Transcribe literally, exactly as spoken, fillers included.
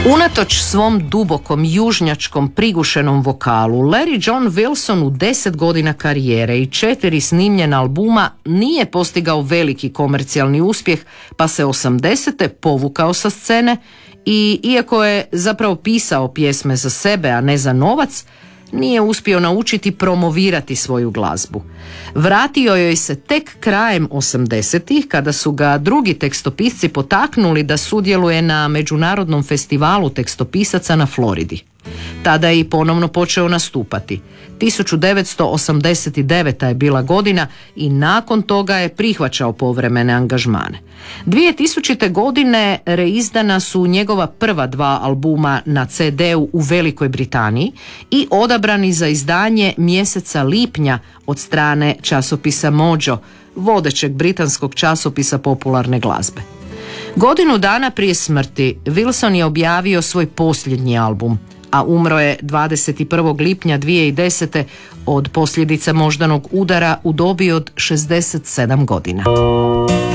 Unatoč svom dubokom južnjačkom prigušenom vokalu, Larry John Wilson u deset godina karijere i četiri snimljena albuma nije postigao veliki komercijalni uspjeh, pa se osamdesete povukao sa scene i, iako je zapravo pisao pjesme za sebe, a ne za novac, nije uspio naučiti promovirati svoju glazbu. Vratio joj se tek krajem osamdesetih, kada su ga drugi tekstopisci potaknuli da sudjeluje na međunarodnom festivalu tekstopisaca na Floridi. Tada je i ponovno počeo nastupati. tisuću devetsto osamdeset deveta je bila godina i nakon toga je prihvaćao povremene angažmane. dvije tisućite. godine reizdana su njegova prva dva albuma na ce de-u u Velikoj Britaniji i odabrani za izdanje mjeseca lipnja od strane časopisa Mojo, vodećeg britanskog časopisa popularne glazbe. Godinu dana prije smrti Wilson je objavio svoj posljednji album, a umro je dvadeset prvog lipnja dvije tisuće desete. od posljedica moždanog udara u dobi od šezdeset sedam godina.